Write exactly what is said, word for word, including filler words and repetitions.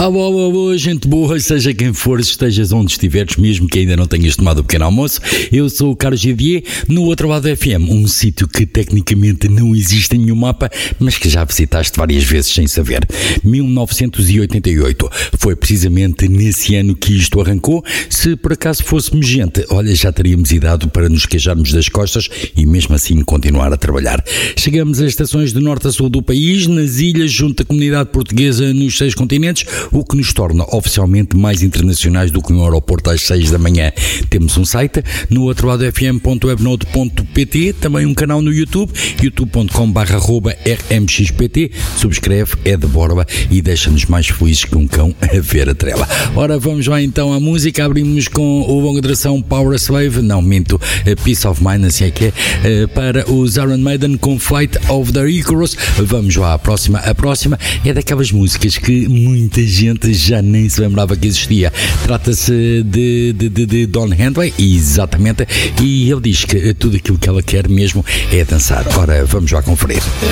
Alô, alô, alô, gente boa, seja quem for, estejas onde estiveres, mesmo que ainda não tenhas tomado o pequeno almoço. Eu sou o Carlos Javier, no outro lado do F M, um sítio que tecnicamente não existe em nenhum mapa, mas que já visitaste várias vezes sem saber. mil novecentos e oitenta e oito, foi precisamente nesse ano que isto arrancou. Se por acaso fôssemos gente, olha, já teríamos idade para nos queijarmos das costas e mesmo assim continuar a trabalhar. Chegamos às estações de norte a sul do país, nas ilhas, junto à comunidade portuguesa nos seis continentes, o que nos torna oficialmente mais internacionais do que um aeroporto às seis da manhã. Temos um site, no outro lado f m ponto webnode ponto p t, também um canal no YouTube, youtube ponto com barra arroba r m x p t, subscreve, é de borba e deixa-nos mais felizes que um cão a ver a trela. Ora, vamos lá então à música, abrimos com o longa duração Power Slave, não minto, Peace of Mind, assim é que é, para os Iron Maiden com Flight of the Icarus. Vamos lá, a próxima, a próxima é daquelas músicas que muita gente já nem se lembrava que existia. Trata-se de, de, de, de Don Henley, exatamente, e ele diz que tudo aquilo que ela quer mesmo é dançar. Ora, vamos lá conferir.